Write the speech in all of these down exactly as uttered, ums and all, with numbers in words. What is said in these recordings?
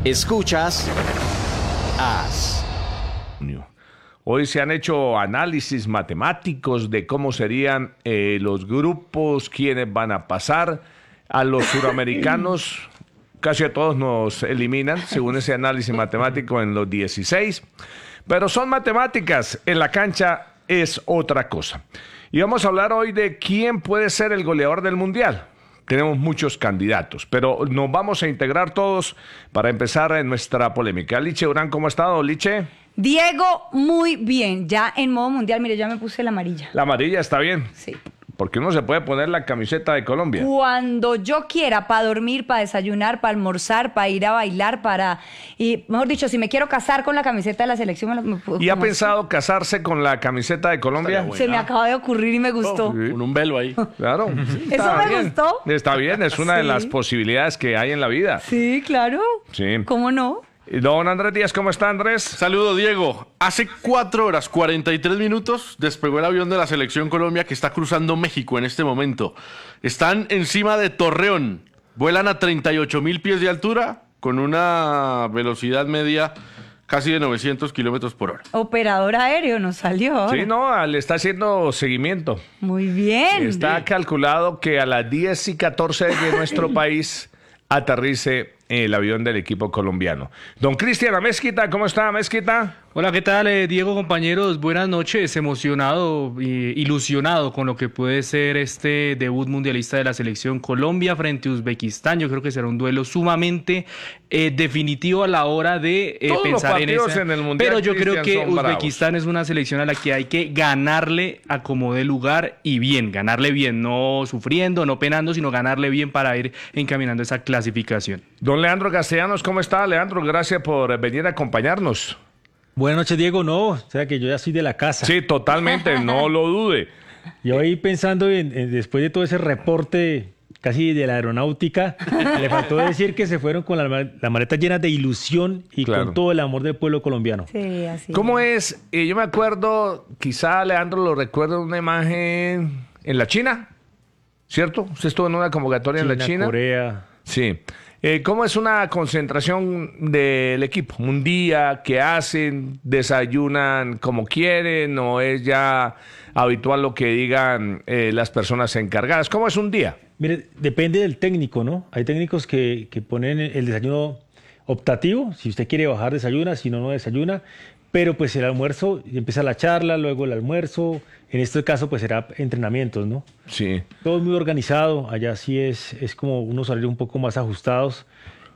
Escuchas As. Hoy se han hecho análisis matemáticos de cómo serían eh, los grupos, quiénes van a pasar. A los suramericanos, casi a todos nos eliminan, según ese análisis matemático, en los dieciséis. Pero son matemáticas, en la cancha es otra cosa. Y vamos a hablar hoy de quién puede ser el goleador del Mundial. Tenemos muchos candidatos, pero nos vamos a integrar todos para empezar en nuestra polémica. Liche Durán, ¿cómo ha estado, Liche? Diego, muy bien. Ya en modo mundial, mire, ya me puse la amarilla. La amarilla está bien. Sí. Porque uno se puede poner la camiseta de Colombia. Cuando yo quiera, para dormir, para desayunar, para almorzar, para ir a bailar, para... Y, mejor dicho, si me quiero casar con la camiseta de la selección... Me, me puedo, ¿Y ha ¿cómo pensado así? casarse con la camiseta de Colombia? Se me acaba de ocurrir y me gustó. Oh, sí. Con un velo ahí. Claro. Sí, ¿Eso me bien. gustó? Está bien, es una Sí. de las posibilidades que hay en la vida. Sí, claro. Sí. ¿Cómo no? Y don Andrés Díaz, ¿cómo está, Andrés? Saludo, Diego. Hace cuatro horas, cuarenta y tres minutos, despegó el avión de la Selección Colombia que está cruzando México en este momento. Están encima de Torreón. Vuelan a treinta y ocho mil pies de altura con una velocidad media casi de novecientos kilómetros por hora. Operador aéreo nos salió ahora. Sí, no, le está haciendo seguimiento. Muy bien. Está calculado que a las diez y catorce de nuestro país aterrice el avión del equipo colombiano. Don Cristian Amezquita, ¿cómo está, Amezquita? Hola, ¿qué tal, eh, Diego, compañeros? Buenas noches, emocionado, eh, ilusionado con lo que puede ser este debut mundialista de la selección Colombia frente a Uzbekistán. Yo creo que será un duelo sumamente eh, definitivo a la hora de eh, Todos pensar los en partidos esa. en el Mundial, Pero yo Cristian, creo que son bravos. Uzbekistán es una selección a la que hay que ganarle a como dé lugar y bien, ganarle bien, no sufriendo, no penando, sino ganarle bien para ir encaminando esa clasificación. Don Leandro Castellanos, ¿cómo está, Leandro? Gracias por venir a acompañarnos. Buenas noches, Diego. No, o sea que yo ya soy de la casa. Sí, totalmente, no lo dude. Y hoy pensando en, en después de todo ese reporte casi de la aeronáutica, le faltó decir que se fueron con la, la maleta llena de ilusión y Claro. con todo el amor del pueblo colombiano. Sí, así. ¿Cómo es? Eh, yo me acuerdo, quizá Leandro lo recuerda, una imagen en la China, ¿cierto? Usted estuvo en una convocatoria en la China. Corea. Sí. Eh, ¿Cómo es una concentración del equipo? ¿Un día? ¿Qué hacen? ¿Desayunan como quieren? ¿O es ya habitual lo que digan eh, las personas encargadas? ¿Cómo es un día? Mire, depende del técnico, ¿no? Hay técnicos que, que ponen el desayuno optativo. Si usted quiere bajar, desayuna. Si no, no desayuna. Pero pues el almuerzo, empieza la charla, luego el almuerzo. En este caso, pues será entrenamientos, ¿no? Sí. Todo muy organizado, allá sí es, es como unos horarios un poco más ajustados.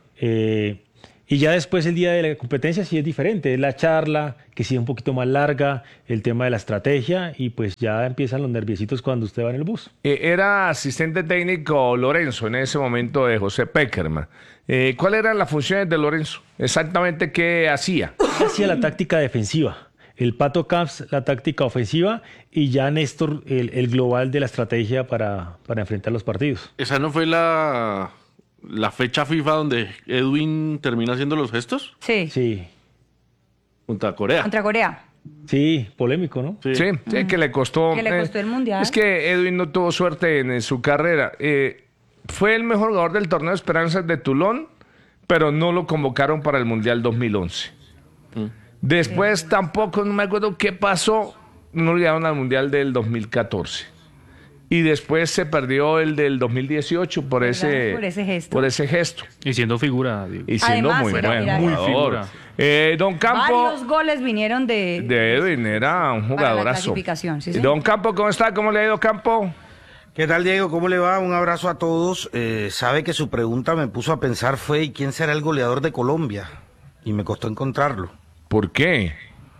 Eh, y ya después el día de la competencia sí es diferente, es la charla, que sí es un poquito más larga, el tema de la estrategia, y pues ya empiezan los nerviositos cuando usted va en el bus. Eh, era asistente técnico Lorenzo en ese momento de José Peckerman. Eh, ¿Cuáles eran las funciones de Lorenzo? Exactamente qué hacía. Hacía la táctica defensiva, el Pato Camps la táctica ofensiva, y ya Néstor el, el global de la estrategia para, para enfrentar los partidos. ¿Esa no fue la, la fecha FIFA donde Edwin termina haciendo los gestos? Sí. Sí, Junto a Corea. Contra Corea. sí, polémico, ¿no? Sí. Sí, sí, que le costó. Que le costó el Mundial. Es que Edwin no tuvo suerte en, en su carrera. Eh, fue el mejor jugador del torneo de Esperanzas de Toulon, pero no lo convocaron para el Mundial dos mil once. Mm. Después tampoco, no me acuerdo qué pasó, no lo llevaron al Mundial del dos mil catorce. Y después se perdió el del dos mil dieciocho por ¿Verdad? ese, Por ese gesto. por ese gesto. Y siendo figura, Diego. Y siendo Además, muy mira, buen mira, muy jugador. figura. Eh, Don Campo. Varios goles vinieron de... De Edwin, era un Para la jugadorazo. clasificación, sí, sí. Don Campo, ¿cómo está? ¿Cómo le ha ido, Campo? ¿Qué tal, Diego? ¿Cómo le va? Un abrazo a todos. Eh, sabe que su pregunta me puso a pensar fue ¿y quién será el goleador de Colombia? Y me costó encontrarlo, ¿Por qué?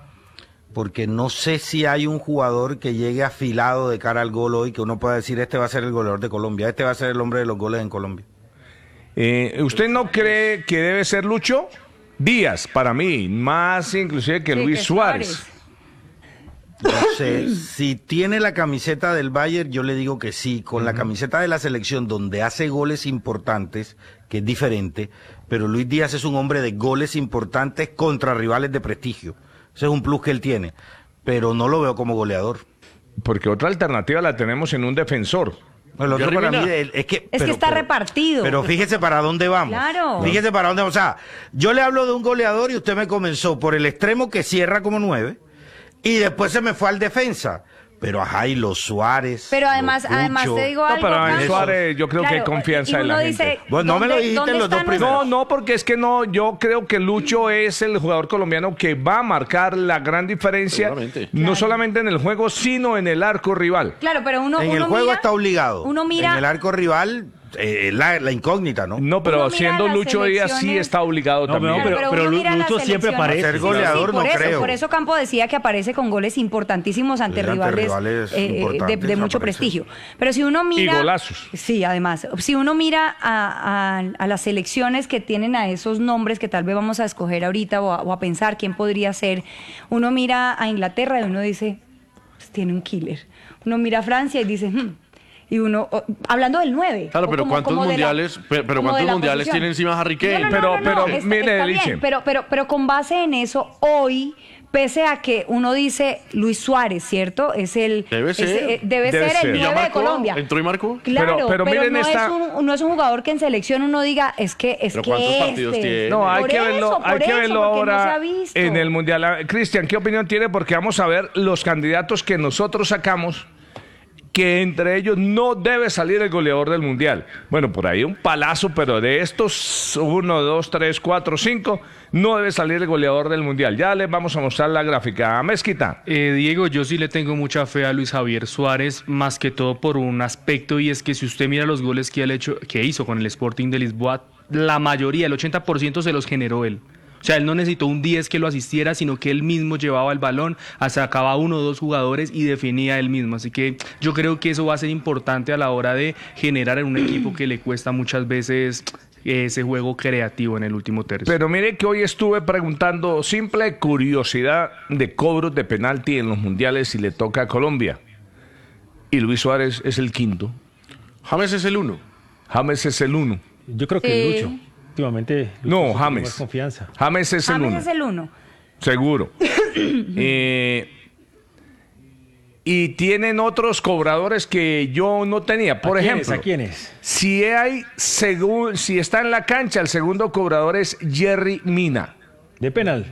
porque no sé si hay un jugador que llegue afilado de cara al gol hoy que uno pueda decir este va a ser el goleador de Colombia, este va a ser el hombre de los goles en Colombia. Eh, ¿Usted no cree que debe ser Lucho Díaz, para mí, más inclusive que Sí, Luis que Suárez? No sé, si tiene la camiseta del Bayern, yo le digo que sí, con la camiseta de la selección donde hace goles importantes, que es diferente, pero Luis Díaz es un hombre de goles importantes contra rivales de prestigio. Ese es un plus que él tiene, pero no lo veo como goleador. Porque otra alternativa la tenemos en un defensor. El otro Jerry para Mina. mí el- es que... Es que pero- está pero- repartido. Pero fíjese para dónde vamos. Claro. Fíjese para dónde vamos. O sea, yo le hablo de un goleador y usted me comenzó por el extremo que cierra como nueve y después se me fue al defensa. Pero ajá, y los Suárez. Pero además, los además Pucho. te digo No, algo. pero en Carlos. Suárez yo creo que hay Claro, confianza y en la uno gente. dice, Bueno, no me lo ¿dónde- dijiste dónde los dos está nuestro- No, no, porque es que no, yo creo que Lucho es el jugador colombiano que va a marcar la gran diferencia, Seguramente. no Claro. solamente en el juego, sino en el arco rival. Claro, pero uno. En el uno juego mira- está obligado. Uno mira. En el arco rival, eh, la, la incógnita, ¿no? No, pero Uno mira siendo las Lucho Díaz sí selecciones- está obligado No, también. no, pero- uno Lu- mira las Lucho siempre selecciones- aparece. Ser goleador por no eso, creo. Por eso Campo decía que aparece con goles importantísimos ante Sí, ante rivales, rivales eh, de, importantes de mucho aparece. prestigio. Pero si uno mira... Y golazos. Sí, además. Si uno mira a, a- a las selecciones que tienen a esos nombres que tal vez vamos a escoger ahorita o a, o a pensar quién podría ser, uno mira a Inglaterra y uno dice, pues, tiene un killer. Uno mira a Francia y dice... "Hmm". Y uno, o- hablando del nueve. Claro, o pero como- ¿cuántos como de la- mundiales, pero, pero como de cuántos la mundiales posición. tiene encima Harry Kane? No, no, no, Pero- no, no, pero, está- mire, está Liche. bien, pero, pero, pero con base en eso, hoy, pese a que uno dice Luis Suárez, ¿cierto? Es el Debe es- ser. eh, debe, Debe ser ser. el ¿Y ya nueve de marcó? Colombia. ¿Entró y marcó? Claro, Pero- pero pero, miren no, esta- es un, no es un jugador que en selección uno diga, es que es ¿Pero que cuántos este. partidos tiene? No, hay Por que eso, verlo, por hay que eso, verlo porque no se ahora ha visto. en el Mundial. Ah, Cristian, ¿qué opinión tiene? Porque vamos a ver los candidatos que nosotros sacamos, que entre ellos no debe salir el goleador del Mundial. Bueno, por ahí un palazo, pero de estos, uno, dos, tres, cuatro, cinco, no debe salir el goleador del Mundial. Ya les vamos a mostrar la gráfica. Mezquita. Eh, Diego, yo sí le tengo mucha fe a Luis Javier Suárez, más que todo por un aspecto, y es que si usted mira los goles que, él hecho, que hizo con el Sporting de Lisboa, la mayoría, el ochenta por ciento se los generó él. O sea, él no necesitó un diez que lo asistiera, sino que él mismo llevaba el balón, sacaba uno o dos jugadores y definía él mismo. Así que yo creo que eso va a ser importante a la hora de generar en un equipo que le cuesta muchas veces ese juego creativo en el último tercio. Pero mire que hoy estuve preguntando, simple curiosidad de cobros de penalti en los mundiales si le toca a Colombia. Y Luis Suárez es el quinto. James es el uno. James es el uno. Yo creo que Sí. Lucho. Últimamente. Lucho No, sí tiene James. más confianza. James es el James uno. es el uno. Seguro. Eh, y tienen otros cobradores que yo no tenía. Por ¿A quiénes? ejemplo, ¿A quiénes? si hay segu- si está en la cancha, el segundo cobrador es Jerry Mina. De penal.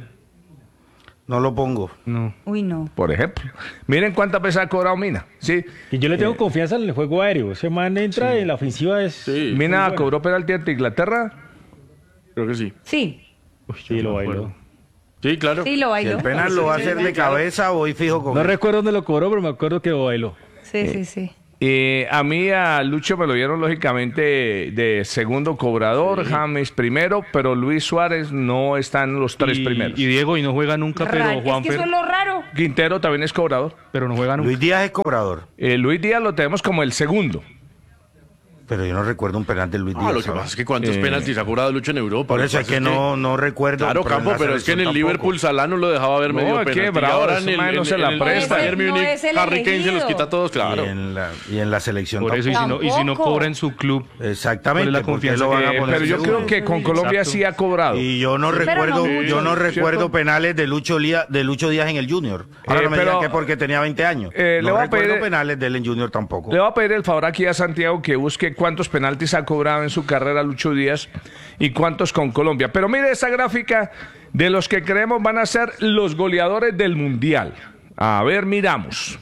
No lo pongo. No. Uy, no. Por ejemplo. Miren cuántas veces ha cobrado Mina. ¿Sí? Y yo le Eh. tengo confianza en el juego aéreo. Ese man entra en la ofensiva. Es Sí. muy Mina bueno. cobró penalti ante Inglaterra. Creo que sí. Sí, Sí, lo bailó. Sí, claro. sí lo Si bailó. el penal lo va a hacer de cabeza, voy fijo con No él. recuerdo dónde lo cobró, pero me acuerdo que lo bailó. Sí, sí, sí. Eh, a mí, a Lucho me lo dieron lógicamente de segundo cobrador, James primero, pero Luis Suárez no está en los tres y, primeros. y Diego, y no juega nunca, Raro. pero Es que Juanfer, eso es lo raro. Quintero también es cobrador. pero no juega nunca. Luis Díaz es cobrador, Eh, Luis Díaz lo tenemos como el segundo. pero yo no recuerdo un penal de Luis Ah, Díaz. lo que ¿sabes? pasa es que cuántos Eh, penaltis ha cobrado Lucho en Europa. Por Lo eso es pasa que no, no recuerdo. Claro, pero en Campo, la pero es que en el selección Liverpool Salah no lo dejaba ver No, medio es que penalti. bravo, Ahora ese en el, man no en- se la en el presta. Bayern No Múnich, es el Harry Kane se los elegido. quita a todos, claro. Y en la, y en la selección Por eso, y si, no, y si no Tampoco. cobra en su club, Exactamente. ¿cuál es la ¿por qué confianza lo van que- a poner Pero yo seguro? creo que con Colombia Exacto. sí ha cobrado. Y yo no Pero recuerdo, no mucho, yo no ¿cierto? recuerdo penales de Lucho, Lía- de Lucho Díaz en el Junior. Ahora Eh, no me pero- digan que porque tenía veinte años. Eh, le no voy a recuerdo pedir- penales de él en Junior tampoco. Le voy a pedir el favor aquí a Santiago que busque cuántos penaltis ha cobrado en su carrera Lucho Díaz y cuántos con Colombia. Pero mire esa gráfica de los que creemos van a ser los goleadores del Mundial. A ver, miramos.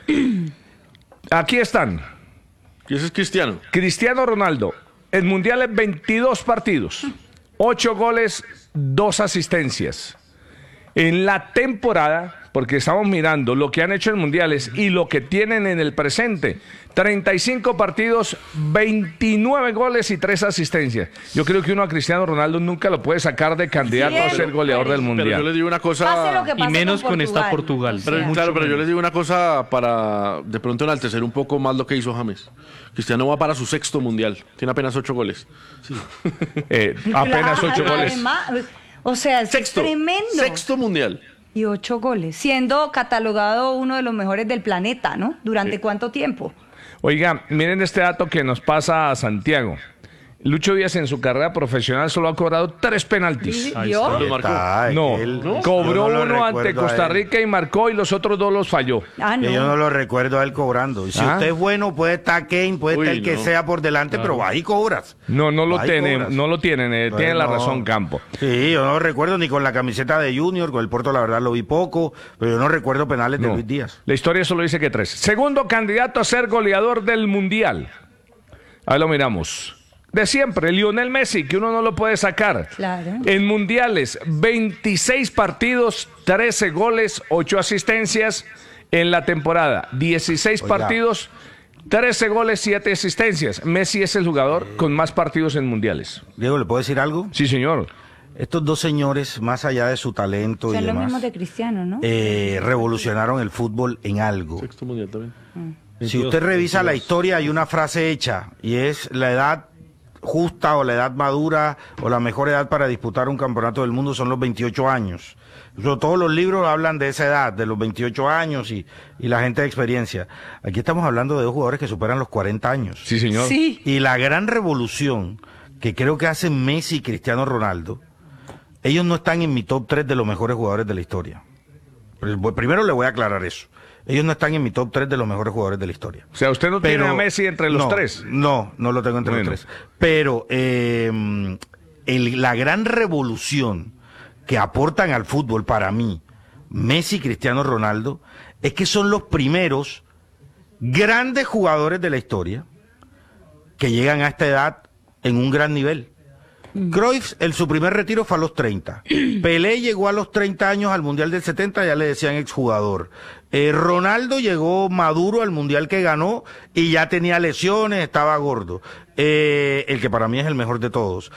Aquí están. Y ese es Cristiano. Cristiano Ronaldo, el Mundial es veintidós partidos, ocho goles, dos asistencias. En la temporada, porque estamos mirando lo que han hecho en Mundiales y lo que tienen en el presente, treinta y cinco partidos, veintinueve goles y tres asistencias. Yo creo que uno a Cristiano Ronaldo nunca lo puede sacar de candidato a ser goleador del Pero yo Mundial. les digo una cosa. Pase lo que y pase menos con, esta Portugal. Portugal. O sea, Pero, Mucho claro, pero yo menos. les digo una cosa para de pronto enaltecer un poco más lo que hizo James. Cristiano va para su sexto mundial. Tiene apenas ocho goles. Eh, apenas claro, ocho goles. además, o sea, es Sexto. tremendo. Sexto mundial. Y ocho goles, siendo catalogado uno de los mejores del planeta, ¿no? ¿Durante cuánto tiempo? Oiga, miren este dato que nos pasa a Santiago. Lucho Díaz en su carrera profesional solo ha cobrado tres penaltis. ¿Vio? Los marcó. Está, No, él- cobró yo no lo uno ante recuerdo a Costa él. Rica y marcó y los otros dos los falló. Ah, Que yo no. no lo recuerdo a él cobrando. Y si Ah. usted es bueno, puede estar Kane, puede Uy, estar el que no. sea por delante, pero vas y cobras. No, no lo Ahí tienen, cobras. no lo tienen, eh, tiene la Bueno, razón Campo. Sí, yo no lo recuerdo ni con la camiseta de Junior, con el Porto la verdad lo vi poco, pero yo no recuerdo penales de No. Luis Díaz. La historia solo dice que tres. Segundo candidato a ser goleador del Mundial. Ahí lo miramos. De siempre, Lionel Messi, que uno no lo puede sacar. Claro. En mundiales, veintiséis partidos, trece goles, ocho asistencias en la temporada. dieciséis Oiga. partidos, trece goles, siete asistencias. Messi es el jugador con más partidos en mundiales. Diego, ¿le puedo decir algo? Sí, señor. Estos dos señores, más allá de su talento Son y los demás, mismos de Cristiano, ¿no? eh, revolucionaron el fútbol en algo. Sexto mundial también. Si usted revisa la historia, hay una frase hecha y es la edad justa o la edad madura o la mejor edad para disputar un campeonato del mundo son los veintiocho años. Eso, todos los libros hablan de esa edad, de los veintiocho años y, y la gente de experiencia. Aquí estamos hablando de dos jugadores que superan los cuarenta años. Sí, señor. Sí. Y la gran revolución que creo que hacen Messi y Cristiano Ronaldo, ellos no están en mi top tres de los mejores jugadores de la historia. Pero, bueno, primero le voy a aclarar eso. Ellos no están en mi top tres de los mejores jugadores de la historia. O sea, usted no tiene a Messi entre los no, tres. No, no lo tengo entre Bueno. los tres. Pero eh, el- la gran revolución que aportan al fútbol para mí, Messi y Cristiano Ronaldo, es que son los primeros grandes jugadores de la historia que llegan a esta edad en un gran nivel. Cruyff, el, su primer retiro fue a los treinta. Pelé llegó a los treinta años al Mundial del setenta, ya le decían exjugador. Eh, Ronaldo llegó maduro al Mundial que ganó y ya tenía lesiones, estaba gordo. Eh, el que para mí es el mejor de todos.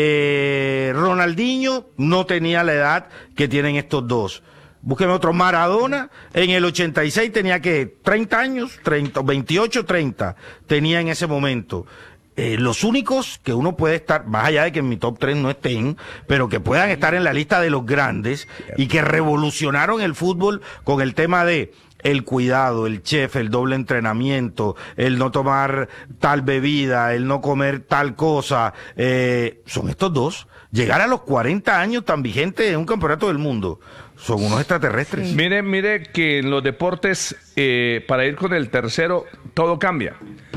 Eh, Ronaldinho no tenía la edad que tienen estos dos. Búsqueme otro. Maradona en el ochenta y seis tenía que treinta años, treinta, veintiocho, treinta tenía en ese momento. Eh, los únicos que uno puede estar, más allá de que en mi top tres no estén, pero que puedan estar en la lista de los grandes y que revolucionaron el fútbol con el tema de el cuidado, el chef, el doble entrenamiento, el no tomar tal bebida, el no comer tal cosa, eh, son estos dos. Llegar a los cuarenta años tan vigentes en un campeonato del mundo, son unos extraterrestres. Mire, mire que en los deportes, eh, para ir con el tercero, todo cambia.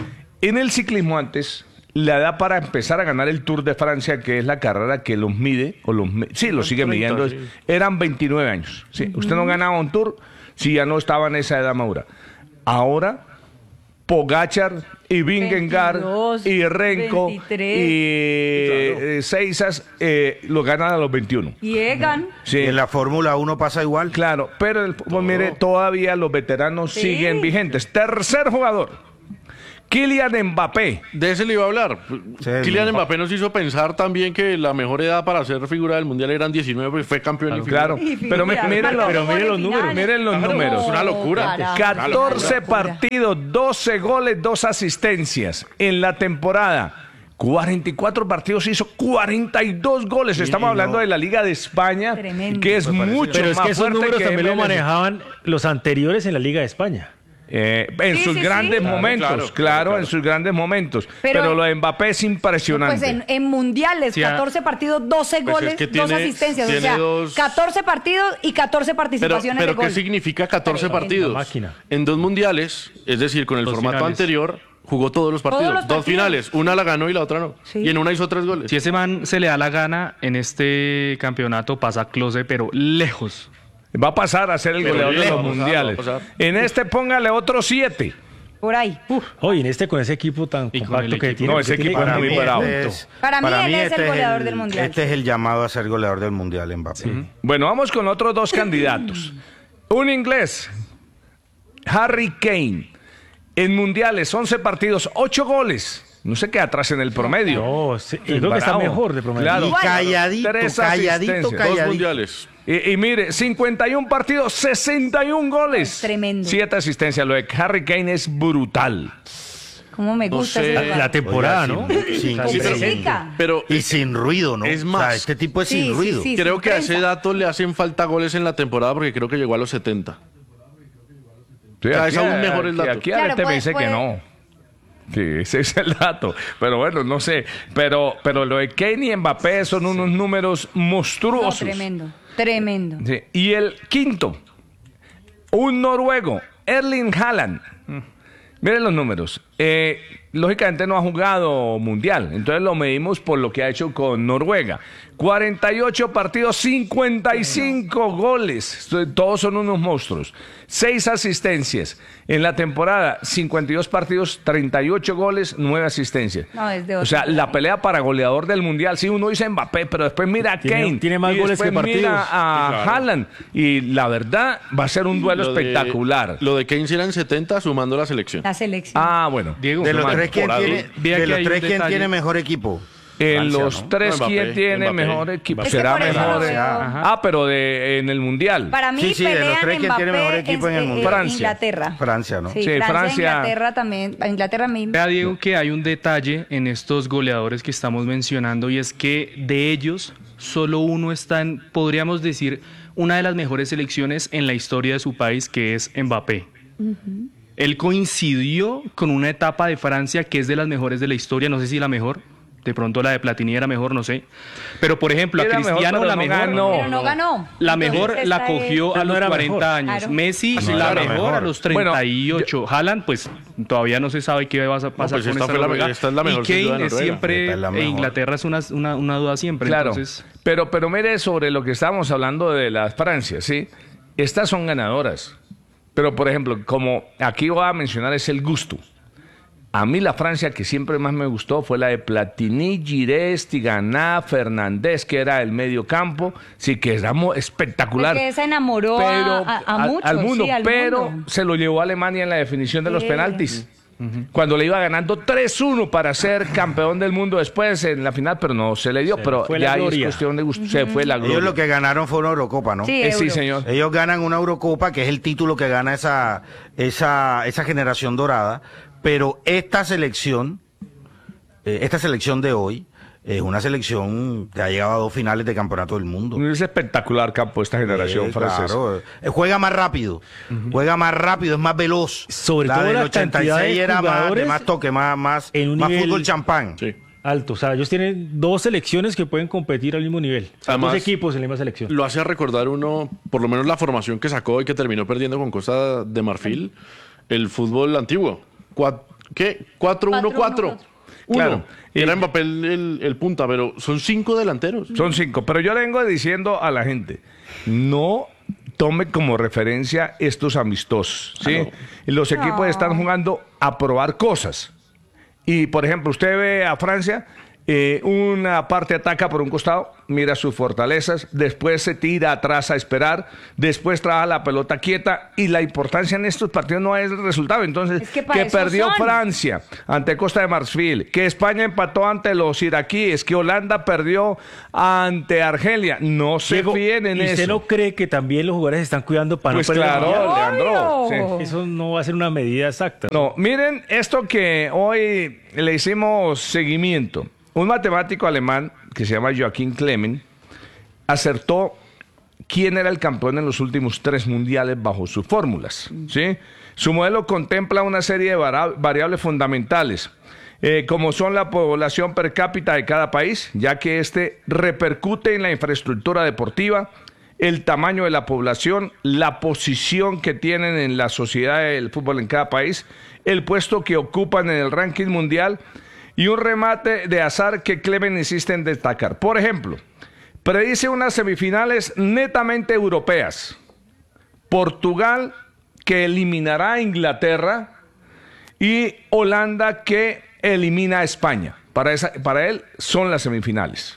En el ciclismo antes, la edad para empezar a ganar el Tour de Francia, que es la carrera que los mide, o los mi- sí, los sigue treinta, midiendo, sí. eran veintinueve años. Sí, usted no ganaba un Tour si ya no estaba en esa edad madura. Ahora, Pogacar y Vingegaard veintidós, y Renko veintitrés. y eh, Seisas eh, lo ganan a los veintiuno. Llegan. Sí. En la Fórmula uno pasa igual. Claro, pero el, pues, mire, todavía los veteranos Sí. siguen vigentes. Tercer jugador, Kylian Mbappé. De ese le iba a hablar. Sí, Kylian no. Mbappé nos hizo pensar también que la mejor edad para ser figura del mundial eran diecinueve, porque fue campeón y figura. Claro, Y pero mi- figura, miren los, marcó pero miren los goles números, finales. miren los Claro, números. es una locura. carajo, catorce una locura. partidos, doce goles, dos asistencias en la temporada. cuarenta y cuatro partidos, hizo cuarenta y dos goles. Estamos y hablando no- de la Liga de España, Tremendo. que es mucho Pero es más que esos fuerte números que también lo M L S. manejaban los anteriores en la Liga de España. Eh, en Sí, sus sí, grandes sí. Claro, momentos, claro, claro, claro, claro. en sus grandes momentos. Pero, Pero- lo de Mbappé es impresionante. Pues en, en mundiales, Sí, ah. catorce partidos, doce Pues es goles, que dos tiene- asistencias. O tiene sea, dos- catorce partidos y catorce Pero, participaciones pero de ¿qué gol. significa catorce Tremendo. partidos? La máquina. En dos mundiales, es decir, con el Dos formato finales. anterior, jugó todos los partidos. Todos los Dos partidos. finales. Una la ganó y la otra no. Sí. Y en una hizo tres goles. Si ese man se le da la gana en este campeonato, pasa close, pero lejos. Va a pasar a ser el Pero goleador de lejos, los va a mundiales. pasar. En este póngale otros siete. Por ahí. Oye, en este con ese equipo tan Y con compacto el que equipo. tiene. No, porque ese tiene equipo era con- muy Este bravo. es- Para mí él es el este goleador el- del Mundial. Este es el llamado a ser goleador del mundial, Mbappé. Bueno, vamos con otros dos candidatos. Un inglés, Harry Kane. En mundiales, once partidos, ocho goles. No se queda atrás en el promedio. No, sí, yo creo que está Bravo. mejor de promedio. Claro. Y calladito, Tres calladito, asistencias. Dos calladito. mundiales. Y, y mire, cincuenta y uno partidos, sesenta y uno goles. Tremendo. Siete asistencias. Lo de Harry Kane es brutal. Cómo me No gusta sé. ese La, jugador. la temporada, Oiga, ¿no? sin- sin- Con sin- física. Pero Y sin ruido, ¿no? Es O sea, más. este tipo es Sí, sin sí, ruido. sí. creo sin que a ese prensa. dato le hacen falta goles en la temporada porque creo que llegó a los setenta. Sí, sea, aquí- es aún mejor el aquí- dato. Aquí Claro, Arete me puede- dice que puede- no. Sí, ese es el dato. Pero bueno, no sé. Pero, pero lo de Kane y Mbappé son unos números No, monstruosos. tremendo, tremendo. Sí. Y el quinto, un noruego, Erling Haaland. Miren los números. Eh, lógicamente no ha jugado mundial, entonces lo medimos por lo que ha hecho con Noruega. cuarenta y ocho partidos, cincuenta y cinco goles. Todos son unos monstruos. seis asistencias. En la temporada, cincuenta y dos partidos, treinta y ocho goles, nueve asistencias. No, es de o otro sea, nivel. la pelea para goleador del mundial. Sí, uno dice Mbappé, pero después mira a Tiene- Kane. tiene más y goles que después mira partidos. a Sí, claro. Haaland. Y la verdad, va a ser un duelo Lo de- espectacular. Lo de Kane eran setenta sumando la selección. La selección. Ah, bueno. Diego, De los Sumando. tres, ¿quién por tiene, ahí. Vea de que los hay un tres, ¿quién detalle. tiene mejor equipo? En Francia, los ¿no? tres, Mbappé, ¿quién tiene Mbappé. mejor equipo? Es que Será por eso mejor. lo veo- Francia. Ah, pero de en el mundial. Para mí, Sí, sí, de los pelean tres, ¿quién Mbappé, tiene mejor equipo en el eh, mundo? Francia. Inglaterra. Francia, ¿no? Sí, Sí, Francia, Francia. Inglaterra también. Inglaterra mismo. Vea, Diego, que hay un detalle en estos goleadores que estamos mencionando y es que de ellos solo uno está en, podríamos decir, una de las mejores selecciones en la historia de su país, que es Mbappé. Él coincidió con una etapa de Francia que es de las mejores de la historia, no sé si la mejor, de pronto la de Platini era mejor, no sé. Pero por ejemplo, a Era mejor, Cristiano pero la no mejor. ganó. Pero no ganó. La Entonces, mejor la esta cogió es- a no los era cuarenta mejor. años. Claro. Messi No la era mejor, mejor. a los treinta y ocho. Bueno, Haaland, pues todavía no se sabe qué va a pasar pues con esta esta fue la- Noruega. esta es la mejor y sin duda Kane de es Noruega. siempre, Esta es la e mejor. Inglaterra es una, una, una duda siempre. Claro. Entonces, Pero, pero mire sobre lo que estábamos hablando de las Francias, ¿sí? Estas son ganadoras. Pero, por ejemplo, como aquí voy a mencionar es el gusto. A mí la Francia que siempre más me gustó fue la de Platini, Giroud, Tigana, Fernández, que era el medio campo. Sí, que era mo- espectacular. Porque esa enamoró a- Pero, a, a al- muchos, al mundo, sí, al pero mundo. se lo llevó a Alemania en la definición de los Sí. penaltis. Cuando le iba ganando tres uno para ser campeón del mundo después en la final, pero no se le dio. pero fue la ya ahí es gloria. cuestión de gusto. Se fue la gloria. Ellos lo que ganaron fue una Eurocopa, ¿no? Sí, Eh, sí, Euro. señor. Ellos ganan una Eurocopa, que es el título que gana esa, esa, esa generación dorada, pero esta selección, eh, esta selección de hoy, es una selección que ha llegado a dos finales de campeonato del mundo. Es espectacular campo esta generación Eh, francesa. claro. Eh, Juega más rápido, juega más rápido, es más veloz. Sobre la todo del la ochenta y cantidad seis de era más, de jugadores más toque, más, más, en un más nivel- fútbol champán. Sí. Alto. O sea, ellos tienen dos selecciones que pueden competir al mismo nivel. O sea, Además, dos equipos en la misma selección. Lo hace recordar uno, por lo menos la formación que sacó y que terminó perdiendo con Costa de Marfil, el fútbol antiguo. Cua- ¿Qué? cuatro uno cuatro. Claro. Y era Mbappé el, el- el punta, pero son cinco delanteros. Son cinco. Pero yo le vengo diciendo a la gente, no tome como referencia estos amistosos. ¿sí? Los equipos están jugando a probar cosas. Y, por ejemplo, usted ve a Francia, eh, una parte ataca por un costado, mira sus fortalezas, después se tira atrás a esperar, después trabaja la pelota quieta y la importancia en estos partidos no es el resultado. Entonces, Es que para eso perdió son. Francia ante Costa de Marfil, que España empató ante los iraquíes, que Holanda perdió ante Argelia. No se Diego, fíen en ¿y usted eso. no cree que también los jugadores se están cuidando para Pues no perder el claro, mundial? Leandro. sí. Obvio. Eso no va a ser una medida exacta. No, miren esto que hoy le hicimos seguimiento. Un matemático alemán que se llama Joachim Klemen acertó quién era el campeón en los últimos tres mundiales bajo sus fórmulas. ¿sí? Su modelo contempla una serie de vara- variables fundamentales, eh, como son la población per cápita de cada país, ya que este repercute en la infraestructura deportiva, el tamaño de la población, la posición que tienen en la sociedad del fútbol en cada país, el puesto que ocupan en el ranking mundial y un remate de azar que Clemen insiste en destacar. Por ejemplo, predice unas semifinales netamente europeas. Portugal, que eliminará a Inglaterra, y Holanda, que elimina a España. Para, esa, para él son las semifinales.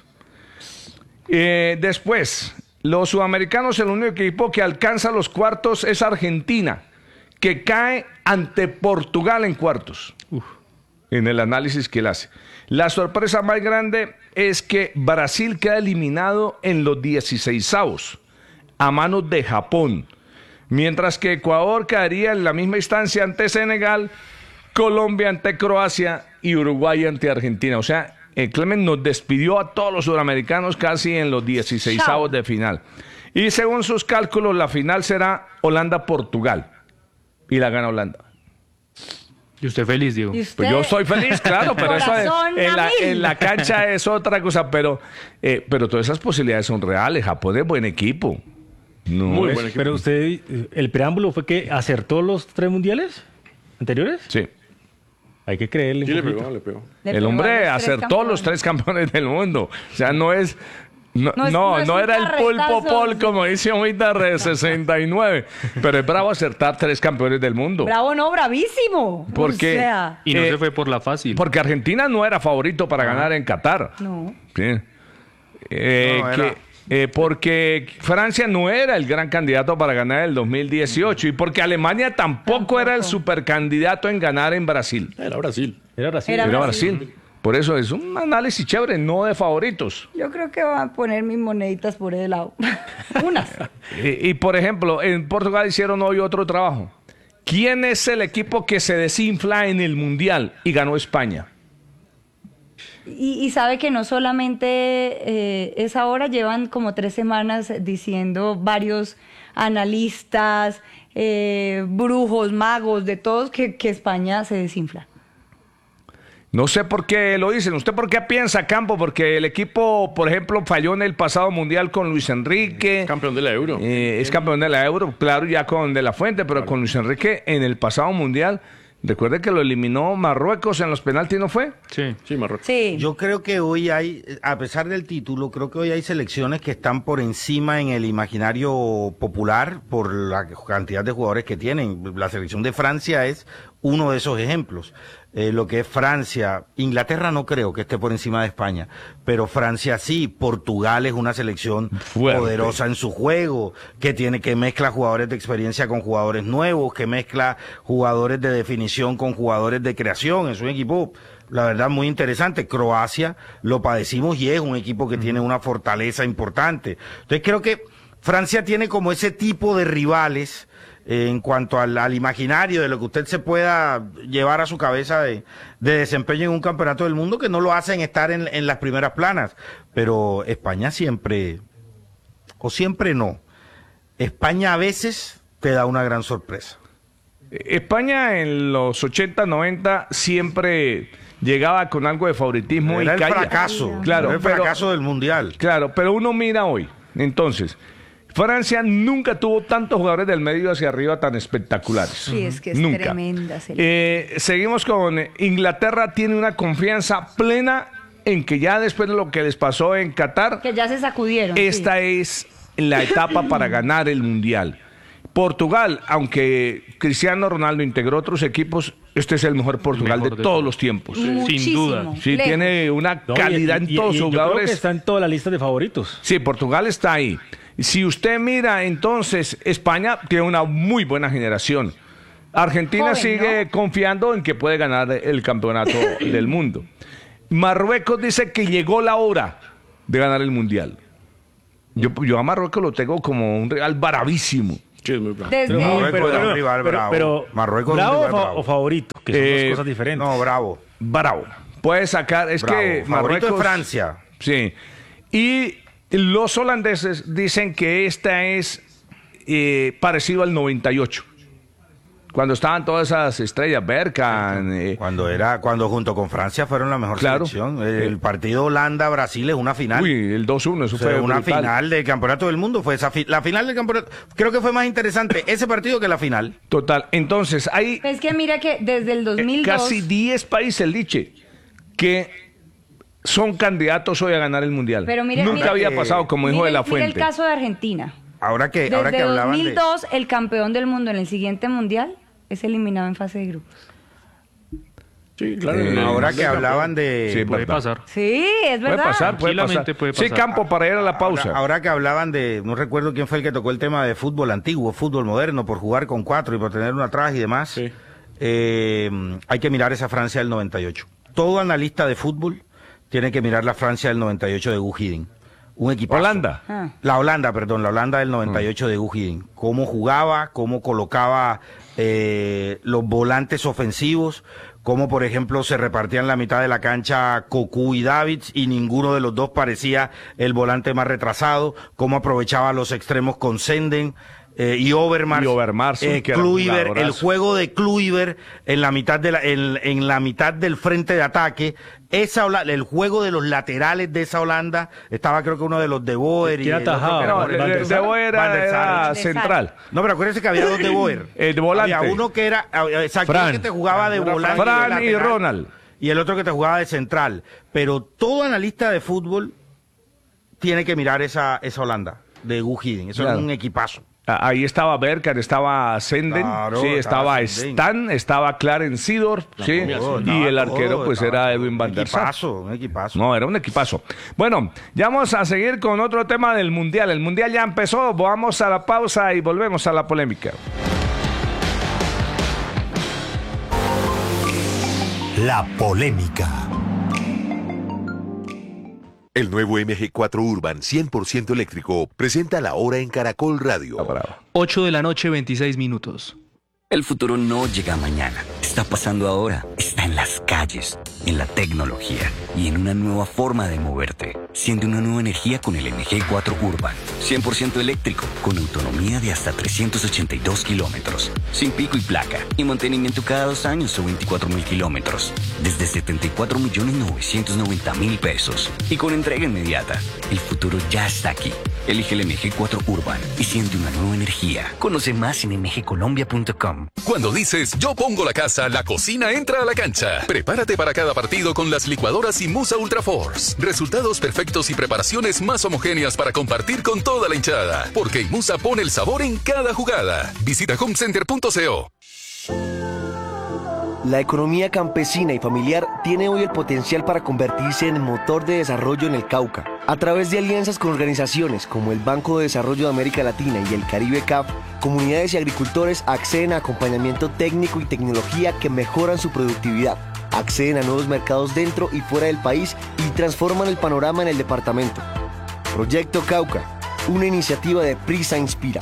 Eh, después, los sudamericanos, el único equipo que alcanza los cuartos es Argentina, que cae ante Portugal en cuartos. En el análisis que él hace. La sorpresa más grande es que Brasil queda eliminado en los dieciseisavos a manos de Japón, mientras que Ecuador caería en la misma instancia ante Senegal, Colombia ante Croacia y Uruguay ante Argentina. O sea, el Clemen nos despidió a todos los sudamericanos casi en los dieciseisavos de final. Y según sus cálculos, la final será Holanda-Portugal. Y la gana Holanda. Y usted feliz, Diego. ¿Y usted? Pues yo soy feliz, claro, pero eso es- Corazón en, a la, mil. en la cancha es otra cosa, pero, eh, pero todas esas posibilidades son reales. Japón es buen equipo. No Muy es- buen equipo. Pero usted, eh, el preámbulo fue que acertó los tres mundiales anteriores. Sí. Hay que creerle. un Sí, le poquito. pegó, le pegó. Le El pegó a hombre los tres acertó campeones. los tres campeones del mundo. O sea, no es. No, No no, es- no, no es un era el pulpo carretazo. Paul, como dice ahorita, de sesenta y nueve. Pero es bravo acertar tres campeones del mundo. Bravo, no, bravísimo. Porque- O sea, Y no Eh, se fue por la fácil. Porque Argentina no era favorito para ganar en Qatar. no. Sí. Eh, No, que- era- eh, porque Francia no era el gran candidato para ganar el dos mil dieciocho y porque Alemania tampoco, era el supercandidato en ganar en Brasil. Era Brasil. Era Brasil. Era Era Brasil. Brasil. Por eso es un análisis chévere, no de favoritos. Yo creo que van a poner mis moneditas por ese lado. Unas. Y, y, por ejemplo, en Portugal hicieron hoy otro trabajo. ¿Quién es el equipo que se desinfla en el Mundial y ganó España? Y, y sabe que no solamente eh, es ahora, llevan como tres semanas diciendo varios analistas, eh, brujos, magos, de todos, que, que España se desinfla. No sé por qué lo dicen. ¿Usted por qué piensa, Campo? Porque el equipo, por ejemplo, falló en el pasado Mundial con Luis Enrique. Campeón de la Euro. Eh, es campeón de la Euro, claro, ya con De La Fuente, pero con Luis Enrique en el pasado Mundial. Recuerde que lo eliminó Marruecos en los penaltis, ¿no fue? Sí. Sí, Marruecos. Sí. Yo creo que hoy hay, a pesar del título, creo que hoy hay selecciones que están por encima en el imaginario popular por la cantidad de jugadores que tienen. La selección de Francia es uno de esos ejemplos. Eh, lo que es Francia, Inglaterra no creo que esté por encima de España, pero Francia sí. Portugal es una selección Fuerte. poderosa en su juego, que tiene que mezcla jugadores de experiencia con jugadores nuevos, que mezcla jugadores de definición con jugadores de creación. Es un equipo, la verdad, muy interesante. Croacia lo padecimos y es un equipo que tiene una fortaleza importante. Entonces creo que Francia tiene como ese tipo de rivales eh, en cuanto al, al imaginario de lo que usted se pueda llevar a su cabeza de, de desempeño en un campeonato del mundo, que no lo hacen estar en, en las primeras planas. Pero España siempre, o siempre no, España a veces te da una gran sorpresa. España en los ochenta, noventa siempre llegaba con algo de favoritismo Era y el caía. fracaso, Claro, era el pero- fracaso del mundial. Claro, pero uno mira hoy. Entonces, Francia nunca tuvo tantos jugadores del medio hacia arriba tan espectaculares. Sí, es que es Nunca. tremenda selección. Eh, seguimos con eh, Inglaterra, tiene una confianza plena en que ya después de lo que les pasó en Qatar, Que ya se sacudieron. esta sí. es la etapa para ganar el Mundial. Portugal, aunque Cristiano Ronaldo integró otros equipos, este es el mejor Portugal Mejor de de todos todos. los tiempos. Muchísimo. duda. Sí, Lejos. tiene una No, y- calidad y- en y- todos y sus yo creo que jugadores. está en toda la lista de favoritos. Sí, Portugal está ahí. Si usted mira, entonces, España tiene una muy buena generación. Argentina Joven, sigue ¿no? confiando en que puede ganar el campeonato del mundo. Marruecos dice que llegó la hora de ganar el Mundial. Yo, yo a Marruecos lo tengo como un real bravísimo. Sí, es muy bravo. Desde- Pero, Marruecos pero- era un pero- rival pero- bravo. pero- Marruecos es un ¿bravo o, rival fa- bravo. o favorito? Que son Eh, dos cosas diferentes. No, bravo. Bravo. Puede sacar, es bravo. que Favorito Marruecos... es Francia. Sí. Y los holandeses dicen que esta es eh, parecido al noventa y ocho. Cuando estaban todas esas estrellas, Bergkamp, eh, Cuando era, cuando junto con Francia fueron la mejor Claro. selección. El, el partido Holanda-Brasil es una final. uy, el dos uno, eso O sea, fue una brutal. final del campeonato del mundo. Fue esa fi- la final del campeonato. Creo que fue más interesante ese partido que la final. Total. Entonces, hay Es que mira que desde el dos eh, mil dos... casi diez países, Liche, que son candidatos hoy a ganar el Mundial. Pero mire- Nunca mire- había pasado como hijo mire- de la mire Fuente. el caso de Argentina. Ahora que, ahora que Desde hablaban de. dos mil dos, el campeón del mundo en el siguiente mundial es eliminado en fase de grupos. Sí, claro. Eh, en el- Ahora en que el hablaban de. Sí, Puede verdad. pasar. Sí, es Puede verdad. pasar, puede pasar. Tranquilamente puede Sí, pasar. Campo, para ir a la pausa. Ahora, ahora que hablaban de, no recuerdo quién fue el que tocó el tema de fútbol antiguo, fútbol moderno, por jugar con cuatro y por tener uno atrás y demás, Sí. eh, hay que mirar esa Francia del noventa y ocho. Todo analista de fútbol tiene que mirar la Francia del noventa y ocho de Gus Hiddink. Un equipo. Holanda. Ah. La Holanda, perdón, la Holanda del noventa y ocho de Gus Hiddink. Cómo jugaba, cómo colocaba eh, los volantes ofensivos, cómo, por ejemplo, se repartían la mitad de la cancha Cocu y Davids y ninguno de los dos parecía el volante más retrasado, cómo aprovechaba los extremos con Senden. eh, y Overmars, Y Overmars, eh, que era un Kluivert, el jugadorazo. juego de Kluivert en la mitad de la, en, en la mitad del frente de ataque, esa Hola- el juego de los laterales de esa Holanda, estaba creo que uno de los de Boer y ¿Quién el otro atajaba? que era No, por el- de, Van der de Sar. Boer Van der era, Sar. era central. No, pero acuérdense que había dos de Boer. El de volante. Había uno que era, eh, exacto, Fran. uno que te jugaba de volante. Fran de y lateral, Ronald. Y el otro que te jugaba de central. Pero todo analista de fútbol tiene que mirar esa, esa Holanda de Guus Hiddink. Eso Claro. es un equipazo. Ah, Ahí estaba Berkan, estaba Senden, Claro, sí, estaba estaba Senden. Stan, estaba Clarence Seedorf, sí, Todo, y estaba el arquero todo, pues estaba era todo. Edwin van der Un Sar. equipazo, un equipazo. No, era un equipazo. Bueno, ya vamos a seguir con otro tema del Mundial. El Mundial ya empezó, vamos a la pausa y volvemos a la polémica. La polémica. El nuevo M G cuatro Urban cien por ciento eléctrico presenta la hora en Caracol Radio. ocho de la noche, veintiséis minutos. El futuro no llega mañana, está pasando ahora, está en las calles, en la tecnología y en una nueva forma de moverte. Siente una nueva energía con el M G cuatro Urban, cien por ciento eléctrico, con autonomía de hasta trescientos ochenta y dos kilómetros, sin pico y placa, y mantenimiento cada dos años o veinticuatro mil kilómetros, desde setenta y cuatro millones novecientos noventa mil pesos, y con entrega inmediata. El futuro ya está aquí. Elige el M G cuatro Urban y siente una nueva energía. Conoce más en m g colombia punto com. Cuando dices yo pongo la casa, la cocina entra a la cancha. Prepárate para cada partido con las licuadoras Imusa Ultra Force. Resultados perfectos y preparaciones más homogéneas para compartir con toda la hinchada. Porque Imusa pone el sabor en cada jugada. Visita homecenter punto co. La economía campesina y familiar tiene hoy el potencial para convertirse en motor de desarrollo en el Cauca. A través de alianzas con organizaciones como el Banco de Desarrollo de América Latina y el Caribe C A F, comunidades y agricultores acceden a acompañamiento técnico y tecnología que mejoran su productividad, acceden a nuevos mercados dentro y fuera del país y transforman el panorama en el departamento. Proyecto Cauca, una iniciativa de Prisa Inspira.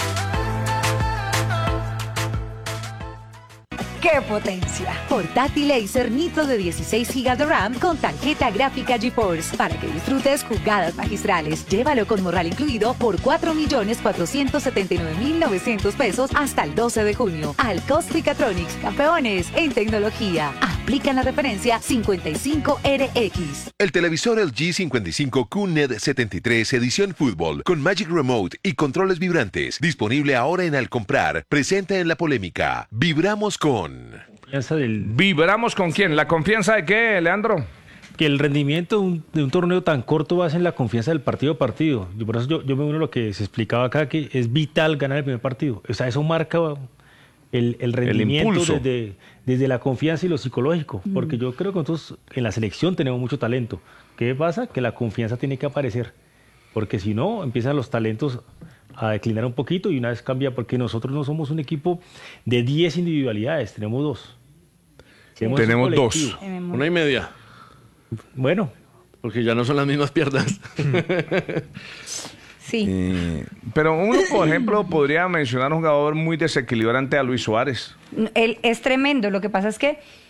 ¡Qué potencia! Portátil Acer Nitro de dieciséis gigas de RAM con tarjeta gráfica GeForce para que disfrutes jugadas magistrales. Llévalo con morral incluido por cuatro millones cuatrocientos setenta y nueve mil novecientos pesos hasta el doce de junio. Al Mechatronics, campeones en tecnología. Aplican la referencia cincuenta y cinco R X. El televisor L G cincuenta y cinco Q N E D setenta y tres edición fútbol con Magic Remote y controles vibrantes. Disponible ahora en Al Comprar. Presenta en la polémica. Vibramos con... Confianza del, ¿Vibramos con quién? ¿La confianza de qué, Leandro? que el rendimiento de un, de un torneo tan corto basa en la confianza del partido a partido. Yo, por eso yo, yo me uno a lo que se explicaba acá, que es vital ganar el primer partido. O sea, eso marca el, el rendimiento impulso. desde, desde la confianza y lo psicológico. Porque yo creo que nosotros en la selección tenemos mucho talento. ¿Qué pasa? Que la confianza tiene que aparecer. Porque si no, empiezan los talentos a declinar un poquito y una vez cambia, porque nosotros no somos un equipo de diez individualidades, tenemos dos. Tenemos un colectivo. dos. Una y media. Bueno, Porque ya no son las mismas piernas. Sí. Eh, pero uno, por ejemplo, podría mencionar un jugador muy desequilibrante a Luis Suárez. Él es tremendo. Lo que pasa es que